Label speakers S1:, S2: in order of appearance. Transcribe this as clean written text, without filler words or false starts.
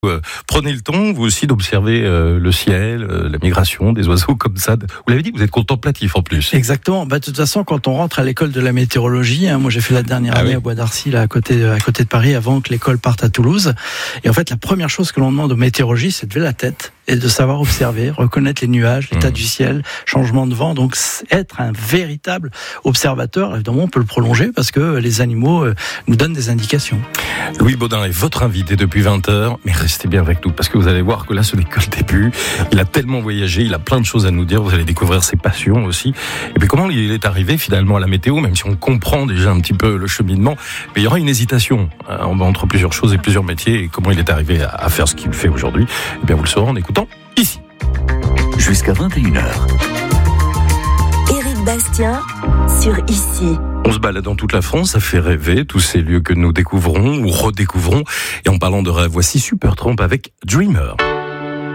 S1: Prenez le temps, vous aussi, d'observer le ciel, la migration des oiseaux comme ça. Vous l'avez dit, vous êtes contemplatif en plus.
S2: Exactement. De toute façon, quand on rentre à l'école de la météorologie, moi j'ai fait la dernière année à Bois d'Arcy, là, à côté de Paris, avant que l'école parte à Toulouse. Et en fait, la première chose que l'on demande aux météorologistes, c'est de lever la tête et de savoir observer, reconnaître les nuages, l'état du ciel, changement de vent. Donc, être un véritable observateur. Évidemment, on peut le prolonger parce que les animaux nous donnent des indications.
S1: Louis Baudin est votre invité depuis 20h, mais restez bien avec nous parce que vous allez voir que là, ce n'est que le début. Il a tellement voyagé, il a plein de choses à nous dire. Vous allez découvrir ses passions aussi. Et puis, comment il est arrivé finalement à la météo, même si on comprend déjà un petit peu le cheminement. Mais il y aura une hésitation entre plusieurs choses et plusieurs métiers. Et comment il est arrivé à faire ce qu'il fait aujourd'hui, eh bien, vous le saurez en écoutant ici.
S3: Jusqu'à 21h.
S4: Éric Bastien sur Ici.
S1: On se balade dans toute la France, ça fait rêver, tous ces lieux que nous découvrons ou redécouvrons. Et en parlant de rêve, voici Supertramp avec Dreamer.